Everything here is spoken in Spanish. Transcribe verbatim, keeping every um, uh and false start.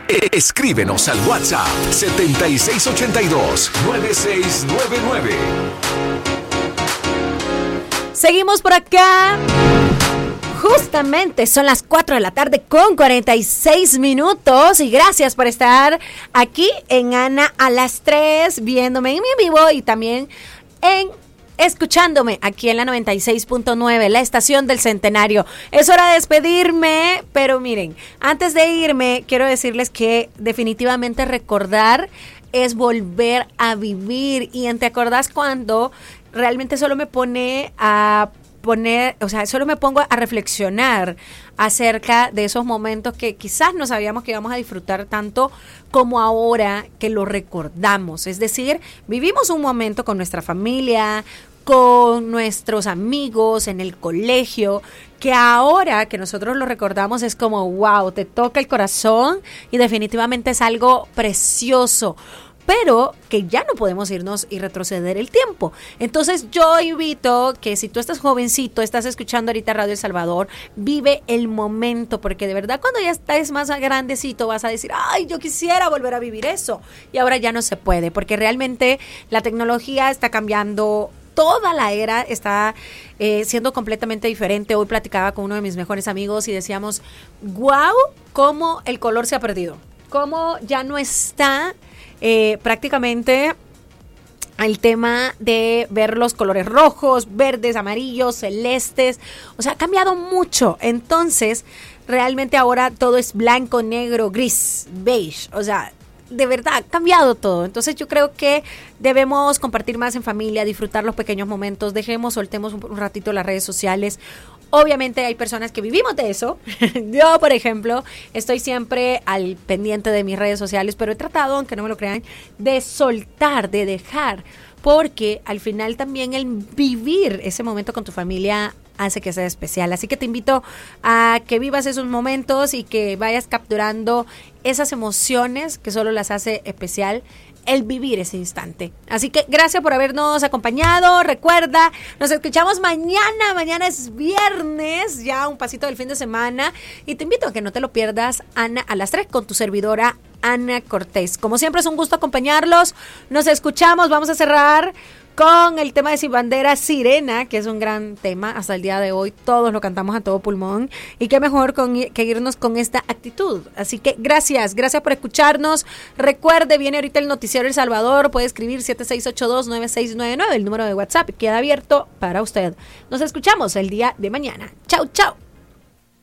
Escríbenos al WhatsApp setenta y seis ochenta y dos, noventa y seis noventa y nueve. Seguimos por acá. Justamente son las cuatro de la tarde con cuarenta y seis minutos y gracias por estar aquí en Ana a las tres, viéndome en mi vivo y también en escuchándome aquí en la noventa y seis punto nueve, la estación del Centenario. Es hora de despedirme, pero miren, antes de irme quiero decirles que definitivamente recordar es volver a vivir. Y ¿te acordás cuando realmente solo me pone a poner, o sea, solo me pongo a reflexionar acerca de esos momentos que quizás no sabíamos que íbamos a disfrutar tanto como ahora que lo recordamos? Es decir, vivimos un momento con nuestra familia, con nuestros amigos en el colegio, que ahora que nosotros lo recordamos es como wow, te toca el corazón y definitivamente es algo precioso, pero que ya no podemos irnos y retroceder el tiempo. Entonces yo invito que si tú estás jovencito, estás escuchando ahorita Radio El Salvador, vive el momento, porque de verdad cuando ya estás más grandecito vas a decir, ay, yo quisiera volver a vivir eso, y ahora ya no se puede, porque realmente la tecnología está cambiando. Toda la era está eh, siendo completamente diferente. Hoy platicaba con uno de mis mejores amigos y decíamos, wow, cómo el color se ha perdido, cómo ya no está eh, prácticamente el tema de ver los colores rojos, verdes, amarillos, celestes. O sea, ha cambiado mucho. Entonces, realmente ahora todo es blanco, negro, gris, beige. O sea, de verdad, ha cambiado todo. Entonces yo creo que debemos compartir más en familia, disfrutar los pequeños momentos, dejemos, soltemos un, un ratito las redes sociales. Obviamente hay personas que vivimos de eso. Yo, por ejemplo, estoy siempre al pendiente de mis redes sociales, pero he tratado, aunque no me lo crean, de soltar, de dejar, porque al final también el vivir ese momento con tu familia hace que sea especial. Así que te invito a que vivas esos momentos y que vayas capturando esas emociones que solo las hace especial el vivir ese instante. Así que gracias por habernos acompañado. Recuerda, nos escuchamos mañana. Mañana es viernes, ya un pasito del fin de semana. Y te invito a que no te lo pierdas, Ana a las tres, con tu servidora Ana Cortés. Como siempre es un gusto acompañarlos. Nos escuchamos. Vamos a cerrar con el tema de Sin Bandera, Sirena, que es un gran tema hasta el día de hoy. Todos lo cantamos a todo pulmón. Y qué mejor con, que irnos con esta actitud. Así que gracias, gracias por escucharnos. Recuerde, viene ahorita el noticiero El Salvador. Puede escribir siete seis ocho dos, nueve seis nueve nueve. El número de WhatsApp queda abierto para usted. Nos escuchamos el día de mañana. Chau, chau.